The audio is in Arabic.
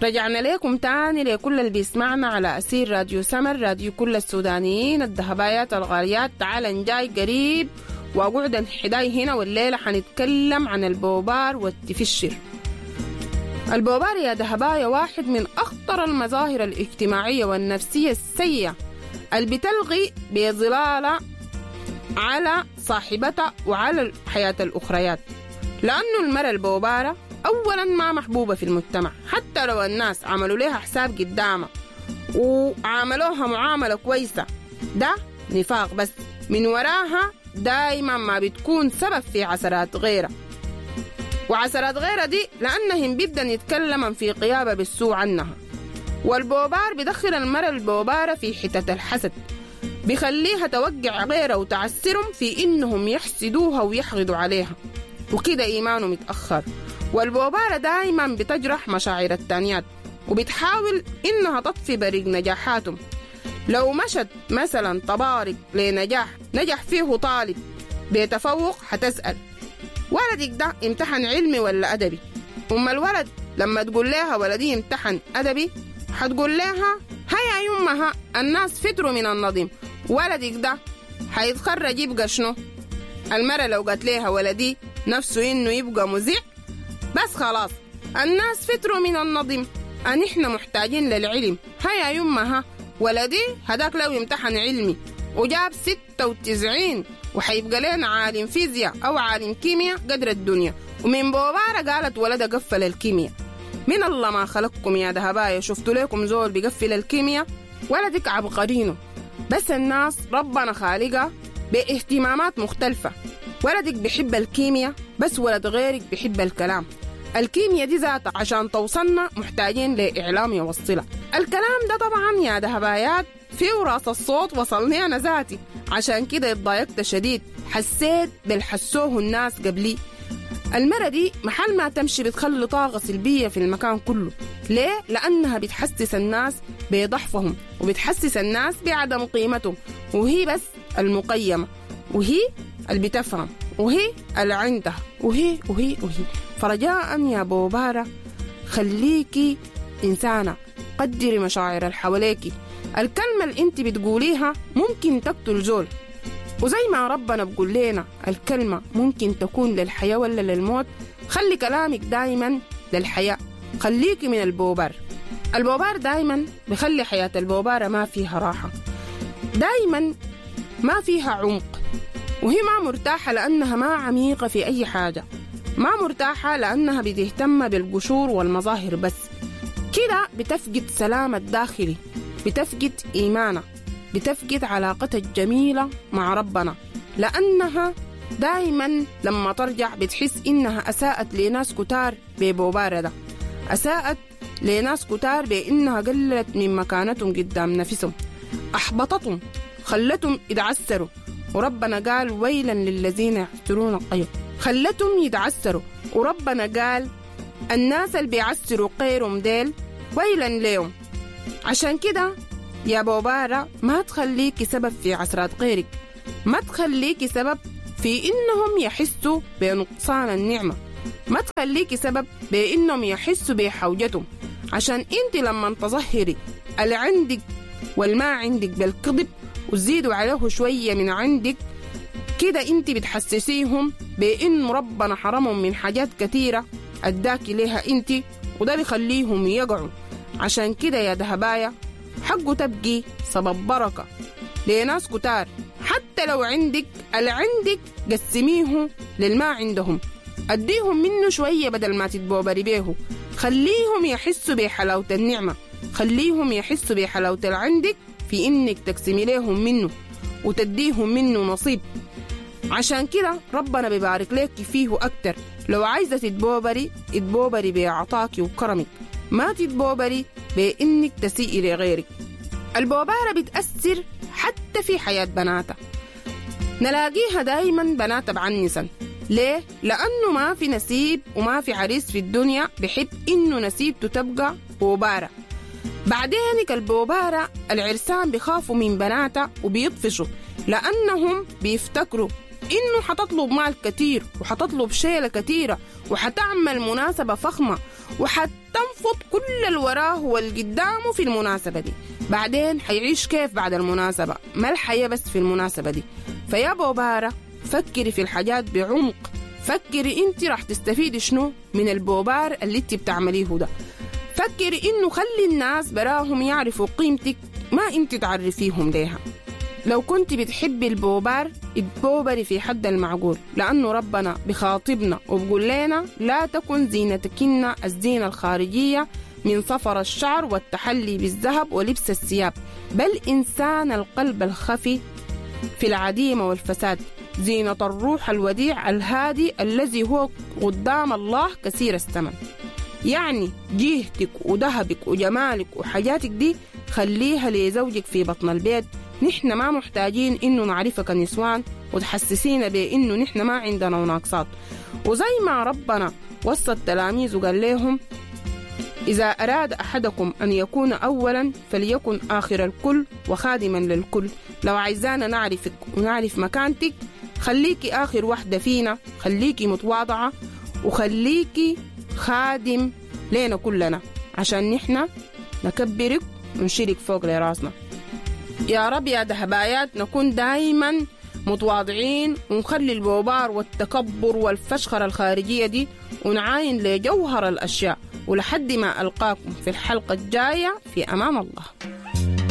رجعنا لكم تاني لكل اللي بيسمعنا على أسير راديو سمر، راديو كل السودانيين الذهبايات الغاليات. تعال نجاي قريب وأقعد حداي هنا، والليلة حنتكلم عن البوبار والتفشر. البوبار يا ذهبايا واحد من أخطر المظاهر الاجتماعية والنفسية السيئة اللي بتلغي بظلالة على صاحبتها وعلى الحياة الأخريات، لأنه المرأة البوبارة أولا ما محبوبة في المجتمع، حتى لو الناس عملوا لها حساب قدامها وعاملوها معاملة كويسة، ده نفاق بس من وراها دايما ما بتكون سبب في عثرات غيرها. وعثرات غيرها دي لأنهم بيبدأ يتكلمن في قيابة بالسوء عنها. والبوبار بدخل المرأة البوبارة في حتة الحسد، بيخليها توقع غيرها وتعسرهم في إنهم يحسدوها ويحقدوا عليها، وكده إيمانه متأخر. والبوبارة دايما بتجرح مشاعر التانيات وبتحاول إنها تطفي بريق نجاحاتهم. لو مشت مثلا طبارق لنجاح نجح فيه طالب بيتفوق، هتسأل ولدك ده امتحن علمي ولا أدبي؟ أما الولد لما تقول لها ولدي امتحن أدبي هتقول لها هيا يمها الناس فتروا من النظم، ولدك ده هيتخرج يبقى شنو؟ المرة لو قالت لها ولدي نفسه إنه يبقى مذيع، بس خلاص الناس فتروا من النظم، احنا محتاجين للعلم. هيا يمها ولدي هداك لو امتحن علمي وجاب 96 وحيبقى لنا عالم فيزياء أو عالم كيمياء قدر الدنيا. ومن بوبارة قالت ولدها قفل الكيمياء. من الله ما خلقكم يا ذهبايا، شفتوا لكم زول بيقفل الكيمياء؟ ولدك عبقرينه، بس الناس ربنا خالقها باهتمامات مختلفة. ولدك بيحب الكيمياء بس ولد غيرك بيحب الكلام. الكيمياء دي ذاتها عشان توصلنا محتاجين لإعلام يوصلها. الكلام ده طبعا يا ذهبايات في وراس الصوت وصلني أنا ذاتي، عشان كده اتضايقت شديد، حسيت بالحسوه الناس قبلي. المرة دي محل ما تمشي بتخلي طاقة سلبية في المكان كله. ليه؟ لأنها بتحسس الناس بضعفهم وبتحسس الناس بعدم قيمتهم، وهي بس المقيمة، وهي اللي بتفهم، وهي اللي عندها، وهي. فرجاء يا بوبارة خليكي إنسانة، قدري مشاعر اللي حواليكي. الكلمة اللي انت بتقوليها ممكن تقتل زول، وزي ما ربنا بقول لنا الكلمة ممكن تكون للحياة ولا للموت. خلي كلامك دايما للحياة، خليكي من البوبار. البوبار دايما بخلي حياة البوبارة ما فيها راحة، دايما ما فيها عمق، وهي ما مرتاحة لأنها ما عميقة في أي حاجة، ما مرتاحة لأنها بتهتم بالقشور والمظاهر بس. كده بتفقد سلام الداخلي، بتفقد إيمانها، بتفقد علاقتها الجميلة مع ربنا، لأنها دايما لما ترجع بتحس إنها أساءت لناس كتار ببوبارة ده، أساءت لناس كتار بإنها قللت من مكانتهم قدام نفسهم، أحبطتهم، خلتهم يتعسروا. وربنا قال ويلا للذين يعسرون القيم، خلتهم يتعسروا. وربنا قال الناس اللي بيعسروا غيرهم ديل ويلا ليهم. عشان كده يا بوبارة ما تخليكي سبب في عسرات غيرك، ما تخليكي سبب في إنهم يحسوا بنقصان النعمة، ما تخليكي سبب بإنهم يحسوا بحوجتهم. عشان انت لما تظهري اللي عندك والما عندك بالكذب وتزيدوا عليه شوية من عندك، كده انت بتحسسيهم بإن ربنا حرمهم من حاجات كتيرة أداكي ليها انت، وده بيخليهم يقعوا. عشان كده يا ذهبايا حقه تبقي سبب بركة لناس كتار، حتى لو عندك اللي عندك قسميه للما عندهم، أديهم منه شوية بدل ما تتبوبري بيه. خليهم يحسوا بحلاوة النعمة، خليهم يحسوا بحلاوة اللي عندك في إنك تقسمي لهم منه وتديهم منه نصيب. عشان كده ربنا بيبارك لك فيه أكتر. لو عايزة تتبوبري اتبوبري بعطاك وكرمك، ما تتبوبري بإنك تسيئي لغيرك. البوبارة بتأثر حتى في حياة بناتها، نلاقيها دايما بنات بعنسا. ليه؟ لأنه ما في نسيب وما في عريس في الدنيا بحب إنه نسيبته تبقى بوبارة. بعدينك البوبارة العرسان بيخافوا من بناتها وبيطفشوا، لأنهم بيفتكروا إنه حتطلب مال كتير وحتطلب شيلة كتيرة وحتعمل مناسبة فخمة وحتنفض كل الوراه والقدامه في المناسبة دي. بعدين حيعيش كيف بعد المناسبة؟ ما الحياة بس في المناسبة دي. فيا بوبارة فكري في الحاجات بعمق، فكري انت راح تستفيد شنو من البوبار اللي انت بتعمليه ده. فكري انه خلي الناس براهم يعرفوا قيمتك، ما انت تعرفيهم ليها. لو كنت بتحبي البوبار اتبوبري في حد المعقول، لأنه ربنا بخاطبنا وبقول لنا لا تكن زينتكن الزينة الخارجية من صفر الشعر والتحلي بالذهب ولبس الثياب، بل إنسان القلب الخفي في العديمة والفساد، زينة الروح الوديع الهادي الذي هو قدام الله كثير الثمن. يعني جيهتك وذهبك وجمالك وحاجاتك دي خليها لزوجك في بطن البيت. نحن ما محتاجين إنه نعرفك نسوان وتحسسينا بإنه نحن ما عندنا ناقصات. وزي ما ربنا وصى التلاميذ وقال لهم إذا أراد أحدكم أن يكون أولا فليكن آخر الكل وخادما للكل. لو عايزانا نعرفك ونعرف مكانتك خليكي آخر واحدة فينا، خليكي متواضعة وخليكي خادم لينا كلنا عشان نحن نكبرك ونشيلك فوق لراسنا. يا رب يا دهبايات نكون دايما متواضعين ونخلي البوبار والتكبر والفشخرة الخارجية دي ونعاين لجوهر الأشياء. ولحد ما ألقاكم في الحلقة الجاية في أمان الله.